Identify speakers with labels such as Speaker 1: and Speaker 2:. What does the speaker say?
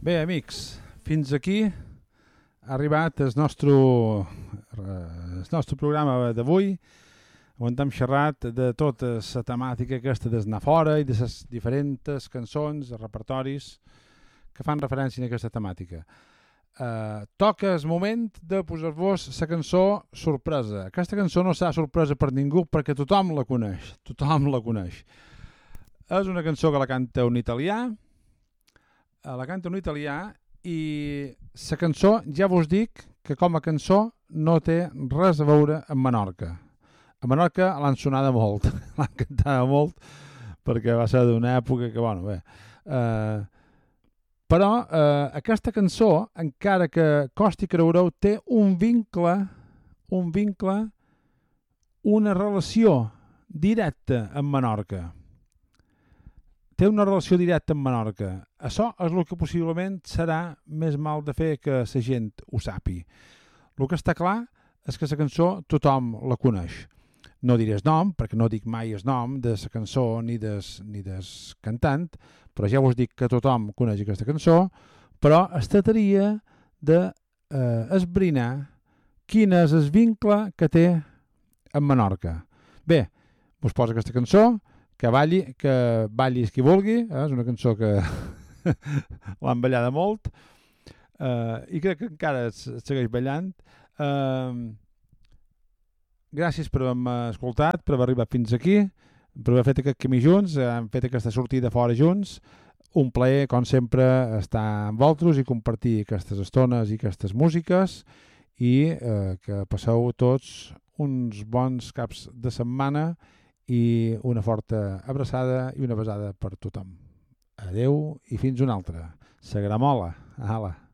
Speaker 1: Bé, amics, fins aquí ha arribat el nostre programa d'avui, on hem xerrat de tota la temàtica aquesta d'anar fora i de les diferents cançons, repertoris que fan referència a aquesta temàtica. Toca el moment de posar-vos la cançó sorpresa. Aquesta cançó no serà sorpresa per ningú perquè tothom la coneix. És una cançó que la canta un italià, i la cançó ja vos dic que com a cançó no té res a veure amb Menorca. A Menorca l'han sonada molt, l'han cantada molt, perquè va ser d'una època que, bueno, bé... Però aquesta cançó, encara que costi creure-ho, té un vincle, una relació directa amb Menorca. Té una relació directa amb Menorca. Això és el que possiblement serà més mal de fer que la gent ho sàpi. El que està clar és que la cançó tothom la coneix. No diré el nom, perquè no dic mai el nom de la cançó ni del cantant, però ja us dic que tothom coneix aquesta cançó, però es tractaria d'esbrinar quin és el vincle que té amb Menorca. Bé, us poso aquesta cançó, que balli qui vulgui, és una cançó que l'han ballada molt i crec que encara es segueix ballant. Gràcies per haver-me escoltat, per haver arribat fins aquí, per haver fet aquest camí junts, hem fet aquesta sortida fora junts. Un plaer, com sempre, estar amb vosaltres i compartir aquestes estones i aquestes músiques i que passeu tots uns bons caps de setmana i una forta abraçada i una besada per tothom. Adeu i fins una altra. La gramola. Ala.